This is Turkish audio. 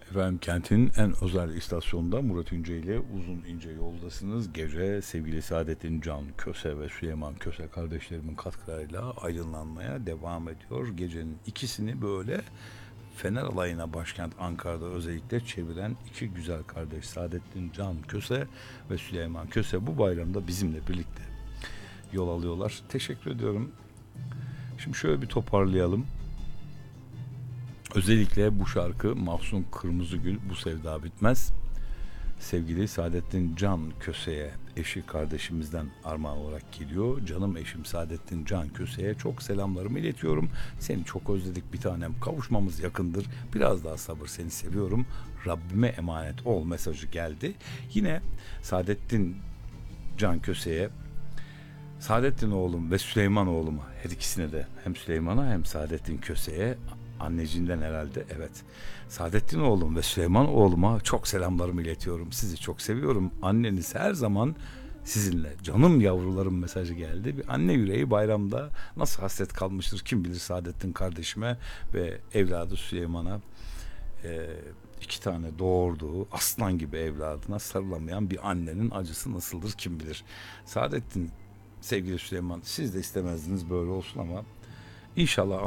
Efendim kentin en özel istasyonunda Murat İnce ile uzun ince yoldasınız. Gece sevgili Saadettin Can Köse ve Süleyman Köse kardeşlerimin katkılarıyla aydınlanmaya devam ediyor. Gecenin ikisini böyle Fener alayına başkent Ankara'da özellikle çeviren iki güzel kardeş Saadettin Can Köse ve Süleyman Köse bu bayramda bizimle birlikte yol alıyorlar. Teşekkür ediyorum. Şimdi şöyle bir toparlayalım. Özellikle bu şarkı Mahsun Kırmızıgül Bu Sevda Bitmez. Sevgili Saadettin Can Köse'ye, eşi kardeşimizden armağan olarak geliyor. Canım eşim Saadettin Can Köse'ye çok selamlarımı iletiyorum. Seni çok özledik bir tanem. Kavuşmamız yakındır. Biraz daha sabır, seni seviyorum. Rabbime emanet ol mesajı geldi. Yine Saadettin Can Köse'ye, Saadettin oğlum ve Süleyman oğluma, her ikisine de, hem Süleyman'a hem Saadettin Köse'ye, anneciğinden herhalde, evet. Saadettin oğlum ve Süleyman oğluma çok selamlarımı iletiyorum. Sizi çok seviyorum. Anneniz her zaman sizinle. Canım yavrularım mesajı geldi. Bir anne yüreği bayramda nasıl hasret kalmıştır kim bilir Saadettin kardeşime ve evladı Süleyman'a. İki tane doğurduğu aslan gibi evladına sarılamayan bir annenin acısı nasıldır kim bilir. Saadettin, sevgili Süleyman, siz de istemezdiniz böyle olsun ama inşallah